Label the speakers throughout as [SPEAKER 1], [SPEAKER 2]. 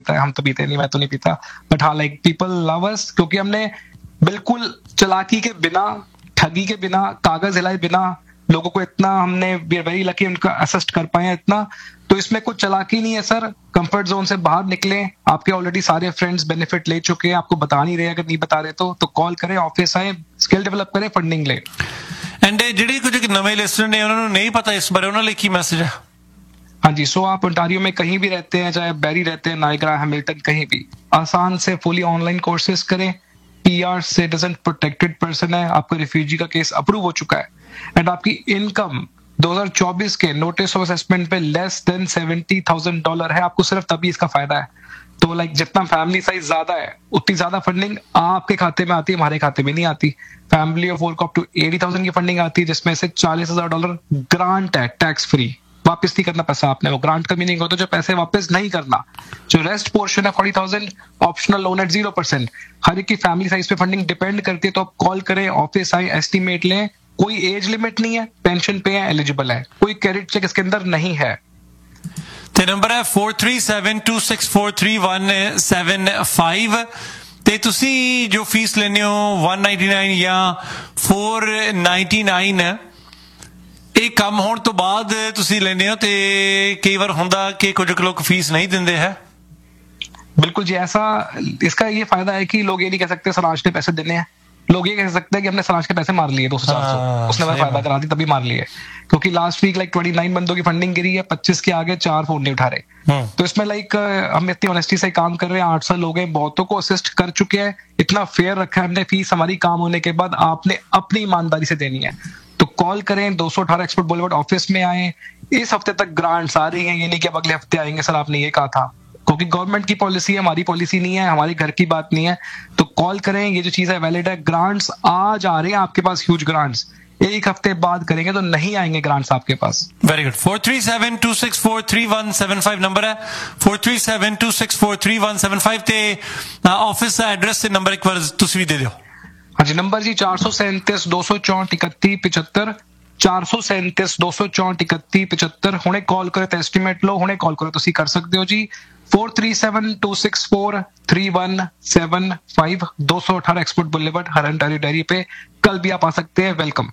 [SPEAKER 1] पीता है, हम तो पीते नहीं, मैं तो नहीं पीता, बट हाँ लाइक पीपल लव अस क्योंकि हमने बिल्कुल चालाकी के बिना, ठगी के बिना, कागज हिलाए बिना लोगों को इतना हमने वेरी लकी उनका असिस्ट कर पाए इतना। तो इसमें कुछ चालाकी नहीं है सर, कंफर्ट जोन से बाहर निकले, आपके ऑलरेडी सारे फ्रेंड्स बेनिफिट ले चुके हैं, आपको बता नहीं रहे, अगर नहीं बता रहे तो कॉल करें, ऑफिस आए, स्किल डेवलप करें, फंडिंग ले।
[SPEAKER 2] एंड ਜਿਹੜੇ ਕੁਝ ਨਵੇਂ ਲਿਸਨਰ ਨੇ ਉਹਨਾਂ ਨੂੰ ਨਹੀਂ ਪਤਾ ਇਸ ਬਾਰੇ, ਉਹਨਾਂ ਲਈ ਕੀ ਮੈਸੇਜ ਹੈ?
[SPEAKER 1] हाँ जी, सो आप ओंटारियो में कहीं भी रहते हैं, चाहे बैरी रहते हैं, नाइग्रा, हैमिल्टन, कहीं भी आसान से फुली ऑनलाइन कोर्सेज करें। पीआर सिटीजन प्रोटेक्टेड पर्सन है, आपका रिफ्यूजी का केस अप्रूव हो चुका है, एंड आपकी इनकम 2024 के नोटिस ऑफ असेसमेंट पे लेस देन $70,000 है, आपको सिर्फ तभी इसका फायदा है। तो लाइक जितना फैमिली साइज ज्यादा है उतनी ज्यादा फंडिंग आपके खाते में आती है, हमारे खाते में नहीं आती। फैमिली ऑफ 4 अप टू 80,000 की फंडिंग आती है, जिसमें से $40,000 ग्रांट है, टैक्स फ्री, वापस नहीं करना पैसा आपने, वो ग्रांट का मीनिंग होता है जो पैसे वापस नहीं करना। जो रेस्ट पोर्शन है 40,000 ऑप्शनल लोन एट 0%। हर एक की फैमिली साइज पे फंडिंग डिपेंड करती है, तो आप कॉल करें, ऑफिस आए, एस्टिमेट लें, कोई एज लिमिट नहीं है, पेंशन पे है, एलिजिबल है, कोई क्रेडिट चेक इसके अंदर नहीं है।
[SPEAKER 2] ਤੇ ਨੰਬਰ ਹੈ 4372643175 ਤੇ ਤੁਸੀਂ ਜੋ ਫੀਸ ਲੈਂਦੇ ਹੋ 199 ਜਾਂ 499 ਇਹ ਕੰਮ ਹੋਣ ਤੋਂ ਬਾਅਦ ਤੁਸੀਂ ਲੈਂਦੇ ਹੋ, ਤੇ ਕਈ ਵਾਰ ਹੁੰਦਾ ਕਿ ਕੁਝ ਲੋਕ ਫੀਸ ਨਹੀਂ ਦਿੰਦੇ ਹੈ।
[SPEAKER 1] बिल्कुल जी, ऐसा इसका ये फायदा है कि लोग ये नहीं कह सकते सराज ने पैसे देने हैं, लोग ये कह सकते हैं कि हमने सराज के पैसे मार लिए 200-400, उसने मेरा फायदा करा दी तभी मार लिए, क्योंकि लास्ट वीक लाइक 29 बंदों की फंडिंग गिरी है, 25 के आगे 4 फोन नहीं उठा रहे। तो इसमें लाइक हम इतनी ऑनेस्टी से काम कर रहे हैं, 8 साल लोग हैं, बहुतों को असिस्ट कर चुके हैं, इतना फेयर रखा है हमने, फीस हमारी काम होने के बाद आपने अपनी ईमानदारी से देनी है। तो कॉल करें, 218 एक्सपोर्ट बुलेवार्ड ऑफिस में आए, इस हफ्ते तक ग्रांट्स आ रही हैं, ये नहीं कि अब अगले हफ्ते आएंगे सर आपने ये कहा था, क्योंकि गवर्नमेंट की पॉलिसी है, हमारी पॉलिसी नहीं है, हमारे घर की बात नहीं है। तो कॉल करें, ये जो चीज है वैलिड है, ग्रांट्स आज आ रहे हैं आपके पास, ह्यूज ग्रांट्स, एक हफ्ते बाद करेंगे तो नहीं आएंगे ग्रांट्स आपके पास।
[SPEAKER 2] Very good. 4372643175 नंबर है, 4372643175 ਤੇ ਆਫਿਸ ਦਾ ਐਡਰੈਸ ਤੇ ਨੰਬਰ ਇੱਕ ਵਾਰ ਤੁਸੀਂ ਵੀ ਦੇ ਦਿਓ।
[SPEAKER 1] हाँ जी, नंबर जी 437-264-3175, 437-264-3175। ਹੁਣੇ ਕਾਲ ਕਰੋ ਤੇ ਐਸਟੀਮੇਟ ਲਓ, ਹੁਣੇ ਕਾਲ ਕਰੋ, ਤੁਸੀਂ ਕਰ ਸਕਦੇ ਹੋ ਜੀ 4372643175, 218 एक्सपोर्ट बुलेवार्ड, हरन डेयरी पे, कल भी आप आ सकते हैं, वेलकम।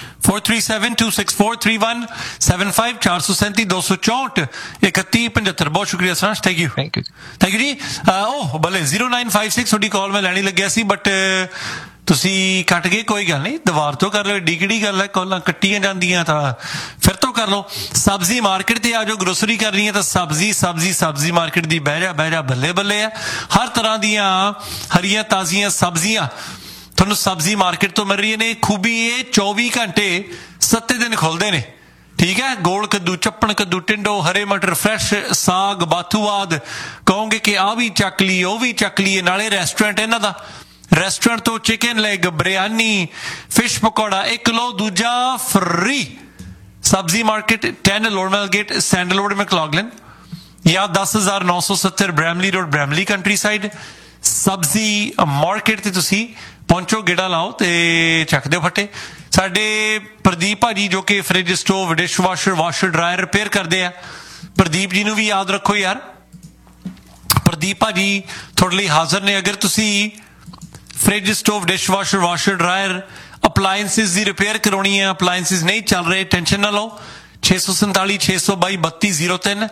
[SPEAKER 2] 4372643175, 437-264-3175। बहुत शुक्रिया सरांश, थैंक यू जी। ओह भले 0956 ਤੁਹਾਡੀ ਕਾਲ ਮੈਂ ਲੈਣੀ ਲੱਗਿਆ ਸੀ, ਬਟ ਤੁਸੀਂ ਕੱਟ ਗਏ, ਕੋਈ ਗੱਲ ਨਹੀਂ, ਦੁਬਾਰ ਤੋਂ ਕਰ ਲਓ, ਏਡੀ ਕਿਹੜੀ ਗੱਲ ਹੈ, ਕਾਲਾਂ ਕੱਟੀਆਂ ਜਾਂਦੀਆਂ ਤਾਂ ਫਿਰ ਤੋਂ ਕਰ ਲਓ। ਸਬਜ਼ੀ ਮਾਰਕੀਟ ਤੇ ਆ ਜਾਓ, ਗਰੋਸਰੀ ਕਰਨੀ ਹੈ ਤਾਂ ਸਬਜ਼ੀ ਮਾਰਕੀਟ ਦੀ ਬਹਿ ਜਾ ਬੱਲੇ ਬੱਲੇ ਆ, ਹਰ ਤਰ੍ਹਾਂ ਦੀਆਂ ਹਰੀਆਂ ਤਾਜ਼ੀਆਂ ਸਬਜ਼ੀਆਂ ਤੁਹਾਨੂੰ ਸਬਜ਼ੀ ਮਾਰਕੀਟ ਤੋਂ ਮਿਲ ਰਹੀਆਂ ਨੇ। ਖੂਬੀ ਇਹ 24 ਘੰਟੇ 7 ਦਿਨ ਖੁੱਲਦੇ ਨੇ, ਠੀਕ ਹੈ। ਗੋਲ ਕੱਦੂ, ਚੱਪਣ ਕੱਦੂ, ਟਿੰਡੋ, ਹਰੇ ਮਟਰ, ਫਰੈਸ਼ ਸਾਗ, ਬਾਥੂਆਦ, ਕਹੋਗੇ ਕਿ ਆਹ ਵੀ ਚੱਕ ਲਈ, ਉਹ ਵੀ ਚੱਕ ਲਈਏ। ਨਾਲੇ ਰੈਸਟੋਰੈਂਟ ਇਹਨਾਂ ਦਾ, ਰੈਸਟੋਰੈਂਟ ਤੋਂ chicken leg, biryani, fish pakora 1 kilo ਦੂਜਾ ਫਰੀ। ਸਬਜ਼ੀ ਮਾਰਕੀਟ 10 ਲੋਰਮੈਲ ਗੇਟ, ਸੈਂਡਲਵੁੱਡ, ਮੈਕਲੌਗਲਿਨ, ਜਾਂ 10,970 Bramley road, Bramley country side. ਸਬਜ਼ੀ ਮਾਰਕੀਟ ਤੇ ਤੁਸੀਂ ਪਹੁੰਚੋ, ਗੇੜਾ ਲਾਓ ਤੇ ਚੱਕ ਦਿਓ ਫੱਟੇ। ਸਾਡੇ ਪ੍ਰਦੀਪ ਭਾਜੀ ਜੋ ਕਿ fridge, stove, dish washer, washer dryer repair ਕਰਦੇ ਆ, ਪ੍ਰਦੀਪ ਜੀ ਨੂੰ ਵੀ ਯਾਦ ਰੱਖੋ ਯਾਰ, ਪ੍ਰਦੀਪ ਭਾਜੀ ਤੁਹਾਡੇ ਲਈ ਹਾਜ਼ਰ ਨੇ। ਅਗਰ ਤੁਸੀਂ fridge, stove, dish washer, washer dryer, appliances ਦੀ ਰਿਪੇਅਰ ਕਰਾਉਣੀ ਹੈ, ਅਪਲਾਇੰਸਿਸ ਨਹੀਂ ਚੱਲ ਰਹੇ, ਟੈਨਸ਼ਨ ਨਾ ਲਓ। 647 622 3203,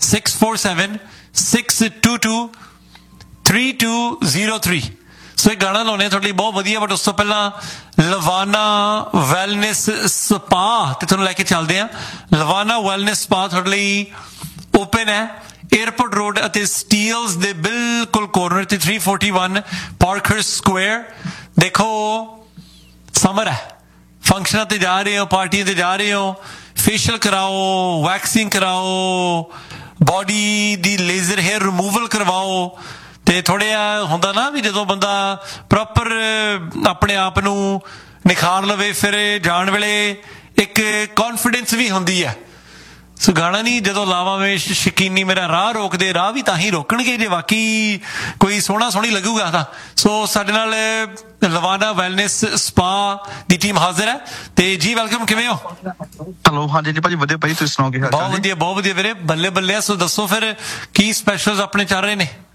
[SPEAKER 2] 647-622-3203। ਸੋ ਇਹ ਗਾਣਾ ਲਾਉਣੇ ਤੁਹਾਡੇ ਲਈ ਬਹੁਤ ਵਧੀਆ, ਬਟ ਉਸ ਤੋਂ ਪਹਿਲਾਂ ਲਵਾਨਾ ਵੈਲਨੈਸ ਸਪਾ ਤੇ ਤੁਹਾਨੂੰ ਲੈ ਕੇ ਚੱਲਦੇ ਹਾਂ। ਲਵਾਨਾ ਵੈਲਨੈਸ ਸਪਾ ਤੁਹਾਡੇ ਲਈ ਓਪਨ ਹੈ, ਏਅਰਪੋਰਟ ਰੋਡ ਅਤੇ ਸਟੀਲਸ ਦੇ ਬਿਲਕੁਲ ਕੋਰਨਰ ਤੇ 341 ਪਾਰਕਰ ਸਕੁਆਇਰ। ਦੇਖੋ ਸਮਰ ਹੈ, ਫੰਕਸ਼ਨਾਂ ਤੇ ਜਾ ਰਹੇ ਹੋ, ਪਾਰਟੀਆਂ ਤੇ ਜਾ ਰਹੇ ਹੋ, ਫੇਸ਼ੀਅਲ ਕਰਾਓ, ਵੈਕਸਿੰਗ ਕਰਾਓ, ਬੋਡੀ ਦੀ ਲੇਜ਼ਰ ਹੇਅਰ ਰਿਮੂਵਲ ਕਰਵਾਓ। ਤੇ ਥੋੜ੍ਹਾ ਜਿਹਾ ਹੁੰਦਾ ਨਾ ਵੀ ਜਦੋਂ ਬੰਦਾ ਪ੍ਰੋਪਰ ਆਪਣੇ ਆਪ ਨੂੰ ਨਿਖਾਰ ਲਵੇ, ਫਿਰ ਜਾਣ ਵੇਲੇ ਇੱਕ ਕੌਨਫੀਡੈਂਸ ਵੀ ਹੁੰਦੀ ਹੈ। ਸੋ ਗਾਣਾ ਨਹੀਂ, ਜਦੋਂ ਲਾਵਾਂ ਸ਼ਕੀਨੀ ਮੇਰਾ ਰਾਹ ਰੋਕਦੇ, ਰਾਹ ਵੀ ਤਾਂ ਹੀ ਰੋਕਣਗੇ ਜੇ ਵਾਕਈ ਕੋਈ ਸੋਹਣੀ ਲੱਗੂਗਾ ਤਾਂ। ਸੋ ਸਾਡੇ ਨਾਲ ਲਵਾਨਾ ਵੈਲਨੈਸ ਸਪਾ ਦੀ ਟੀਮ ਹਾਜ਼ਰ ਹੈ। ਤੇ ਜੀ ਵੈਲਕਮ, ਕਿਵੇਂ ਹੋ?
[SPEAKER 3] ਹੈਲੋ, ਹਾਂਜੀ ਜੀ ਭਾਜੀ, ਵਧੀਆ ਭਾਜੀ, ਤੁਸੀਂ ਸੁਣਾਓ ਕੀ ਹਾਲ ਚਾਲ?
[SPEAKER 2] ਬਹੁਤ ਵਧੀਆ ਵੀਰੇ, ਬੱਲੇ ਬੱਲੇ। ਸੋ ਦੱਸੋ ਫਿਰ ਕੀ ਸਪੈਸ਼ਲਸ ਆਪਣੇ ਚੱਲ ਰਹੇ ਨੇ?